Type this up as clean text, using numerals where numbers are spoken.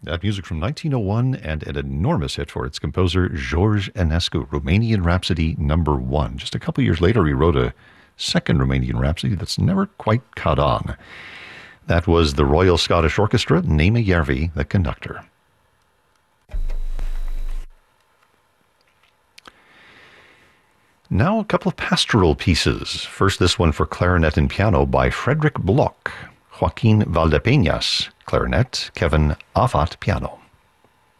That music from 1901 and an enormous hit for its composer, George Enescu, Romanian Rhapsody number 1. Just a couple years later, he wrote a second Romanian Rhapsody that's never quite caught on. That was the Royal Scottish Orchestra, Naima Järvi, the conductor. Now a couple of pastoral pieces. First, this one for clarinet and piano by Frederick Bloch, Joaquin Valdepeñas, clarinet, Kevin Afat, piano.